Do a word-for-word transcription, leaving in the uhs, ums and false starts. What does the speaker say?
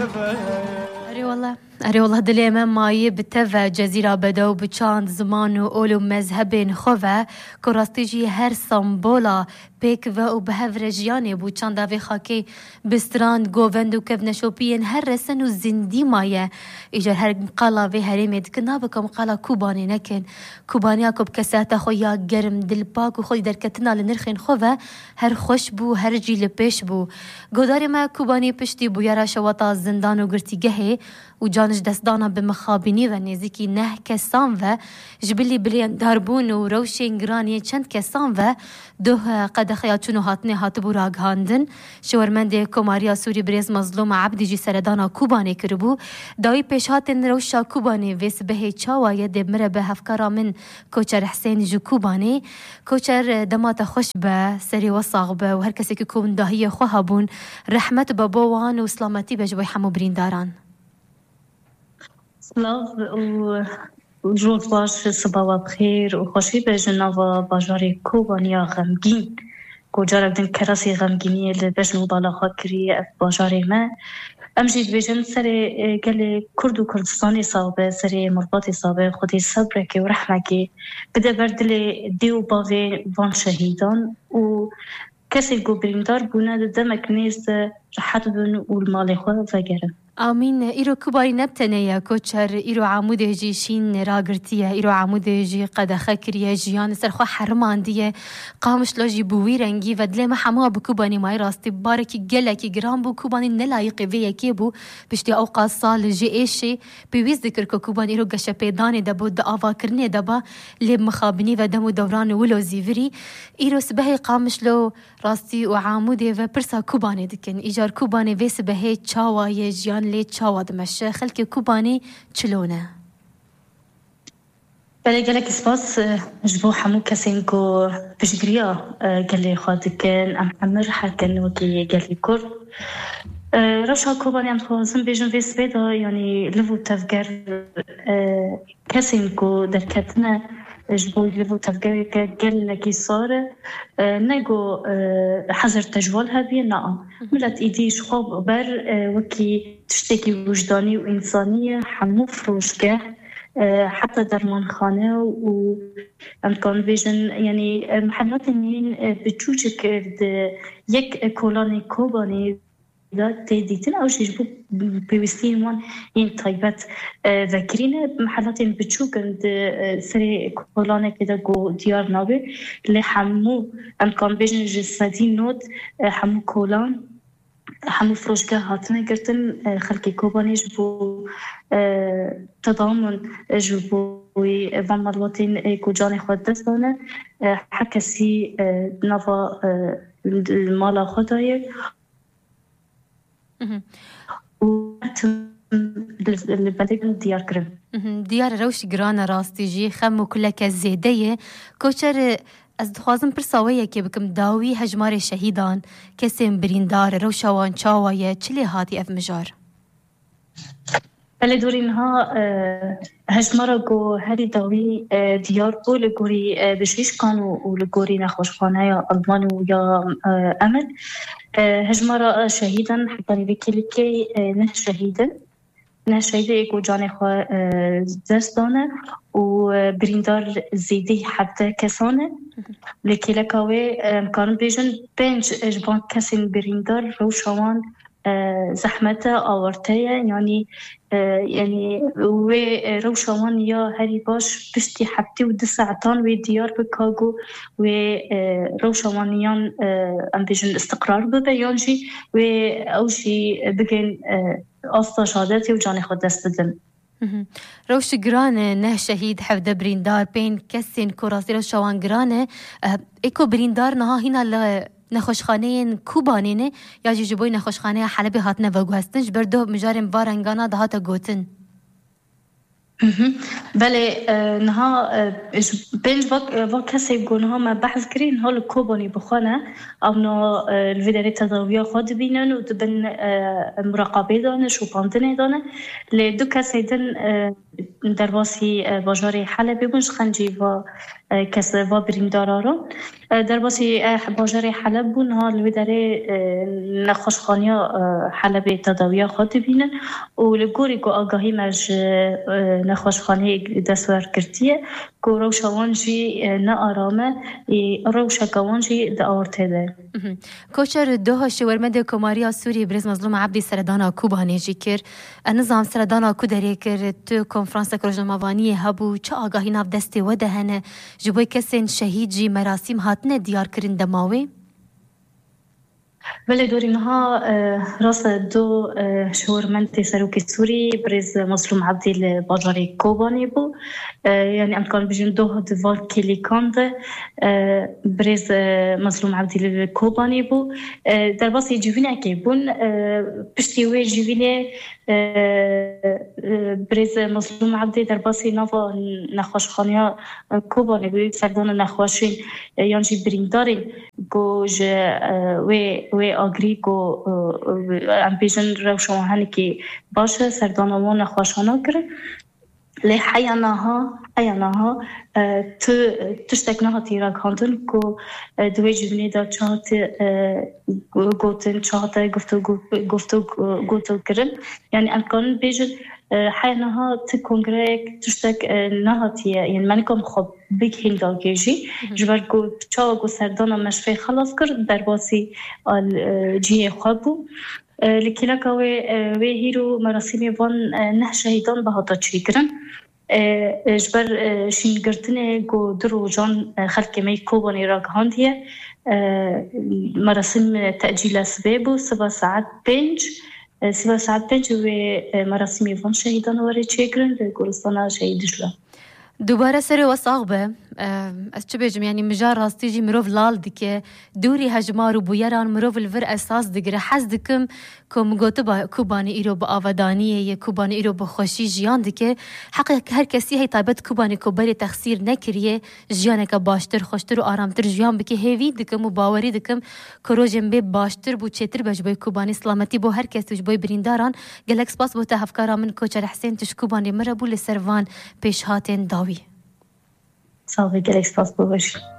أري والله أري والله دلي من ماي بتفا جزيرة بدو بچاند زمان و أولو مذهب خوفا كراستيجي هر سامبولا بيك و بهفرجياني بو چاند داوي خاكي بستراند گووند و كفنشوبين هر رسن و زندي مايه إجر هر مقالا في هريميد كنا بكم مقالا كوباني نكن كوبانيا كوب كساتا خويا گرم دل باك و خوي دركتنا لنرخين خوفا هر خوش بو هر جي لبيش بو گوداري ما كوباني پشتي بو يرا شواتا زندان و گرتي گهي و جانش دستدانا بمخابنی و نزیکی نه کسان و جبلی بلی داربون و روشین گرانی چند کسان و دو قد خیاطونو هاتنه هاتبو راگ هاندن شورمنده کماریا سوری بریز مظلوم عبدی جی سردانا کوبانی کربو دایی پیش هاتن روشا کوبانی ویس به چاوای دمره به هفکارا من کوچر حسین جو کوبانی کوچر دمات خوش به سری و صاغبه و هر کسی که کون داهی خواه بون رحمت بابوان و سلامتی بجوی حمو برینداران سلاف و روز باش صباح بخیر و خوشی به جناب باجاری کوبانیا غمگین کجا بدن کراسی غمگینی لباس مبالغه خاطری باجاری ما امجید بجن سر گل کرد و کردستانی صابه سر مرباط صابه خودی صبر که و رحمه که بده بردل دیو باوی وان شهیدان و کسی گو بریندار بونه دمک نیست راحت بون و المال خود وگره آمین ایرو کباری نبتنه یا کوچر ایرو عموده جی شین راگرتیه ایرو عموده جی قدخه کریه جیان سرخو حرمان دیه قامش لاجی بوی رنگی و دلی ما حموها بکوبانی مای راستی بارکی گلکی گرام بو کوبانی نلایقی وی یکی بو بشتی اوقات سال جی ایشی بیویز ذکر که کوبانی ایرو گشه پیدانی دبو دا آوا کرنه دبا لیب مخابنی و دمو دوران ولو زیوری ایرو سبهی قامش لو راستی و عموده و پرسا کوبانی دکن ایجار کوبانی وی سبهی چاوای جیان لي تشاود مش خلك كوباني تشلونه بله گلک سپاس جبو حمو کسینکو بجگریا گلی خواهد کن ام حمر حکن وکی گلی کرد رشا کوبانی ام خوازم بیجن ویس بیدا یعنی لفو تفگر کسینکو در کتنه جبو لفو تفگر که گل لکی ساره نگو حضر تجوال هبیه نه ملت ایدیش خواب بر وکی تشتکی وجدانی و انسانی حمو فروشگه حتى درمان خانه و امکان بیشن یعنی محلات این بچوچه کرد یک کلان کوبانی داد دیدن او شیش بود پیوستی من این تایبت ذکرینه محلات این بچو کند سری کلانه که دگو دیار نابه لی همو امکان بیشن جسدی نود همو کلان همو فروشگاه هاتنه گرتن خلقی کوبانی جبو تضامن جبوی و مرواتین کجان خود دستانه حکسی نوا المالا خدایه و البديل ديار كرم ديار روش جرانا راستي جي خمو كلك الزيدية كوشر از دخوازم پرساویه که بکم داوی هجمار شهیدان کسیم بریندار روشوان چاوایه چلی هاتی اف مجار بله دور اینها هجمارا گو هری داوی دیار بو لگوری بشویش کان و لگوری نخوشخانه یا آلمان و یا امد هجمارا شهیدان حتی بکلی که نه شهیدن نه شهیده ایگو جان خواه دست دانه و بریندار زیده حتی کسانه لکی لکاوه امکان بیشن پنج اجبان کسین بریندار روشوان زحمت آورته یعنی یعنی و روشوان یا هری باش پشتی حبتی و ده ساعتان و دیار بکاگو و روشوانیان ام بیشن استقرار بده یانجی و اوشی بگن آستا شهادتی و جان خود دست بدن روش گرانه نه شهید حفظ بریندار بین کسین کراسی روشوان گرانه ایکو بریندار نها هینا ل نخوشخانه کوبانینه یا جیجبوی نخوشخانه حلبی هاتنه و گوستن جبر دو مجارم وارنگانا ده هاتا گوتن بله نها بینج وقت کسی گونه ما بحث کرین حال کوبانی بخونه اونا الویدری تداوی خود بینن و دبن مراقبه دانه شوپاندنه دانه لی دو کسی دن درواسی باجاری حلبی بونش خنجی و کس و بریندارا رو در باسی باجر حلب بون ها لوی داره نخوشخانیا حلب تداویا خود بینن و لگوری که آگاهی مج نخوشخانه دستور کرتیه که روشوانجی نه آرامه روشکوانجی دعارته ده. کوچر دوها شورمده کماریا سوری برز مظلوم عبدی سردانا کوبانه جی کر نظام سردانا کو داری کر تو کنفرانس کروجنموانی هبو چه آگاهی ناف دستی و دهنه جبوی کسین شهید جی مراسم هاتنه دیار کرن دماوی؟ ولی دورینها راست دو شورمنت سروکی سوری برز مظلوم عبدی الباجاری کوبانی بو يعني أمكان بيجون دو دوال كليكاند برز مظلوم عبدي الكوباني بو در باسی جوینه که بون پشتیوی جوینه برز مظلوم عبدی در باسی نوا نخوشخانیا کوبانی بو سردان نخوشین یانجی بریندارین گوش وی وی آگری گو ام بیجن روشوهانی که باشه سردان و نخوشانا کرد لی حیاناها حیاناها تو تشتکنها تیراک هندن کو دوی جبنی دا چهات گوتن چهات گفتو گفتو گوتو کرن یعنی امکان بیجن حیاناها تو کنگره تشتک نهاتیه یعنی من کم خوب بیگ هنداگیجی جبر گو چهار گو سردانا مشفی خلاص کرد در باسی جیه خوابو لكلاك وي هيرو مراسمي وان نه شهيدان بهاتا تشيكرن جبر شين قرتنه جو درو جان خلق مي كوباني راك هانديه مراسم تأجيل سبابو سبع ساعات بنج سبع ساعات بنج ومراسمي وان شهيدان واري تشيكرن لكورستانا شهيد جلا دوباره سر وصاغبه از چه بجم یعنی مجار راستی جی مروف لال دکه دوری هجمار و بویران مروف الور اساس دگره حز دکم کم گوته با کوبانی ایرو با آودانیه یا کوبانی ایرو با خوشی جیان دکه حقیقه هر کسی هی طایبت کوبانی کوبری تخسیر نکریه جیانه که باشتر خوشتر و آرامتر جیان بکه هیوی دکم و باوری دکم کروجم به باشتر بو چتر بج بای کوبانی سلامتی بو هر کسی بای برینداران گلکس باس بو تهفکارا من کوچر حسین تش کوبانی مره بو لسروان پیش هاتن داوی صافي جالكس باس بوش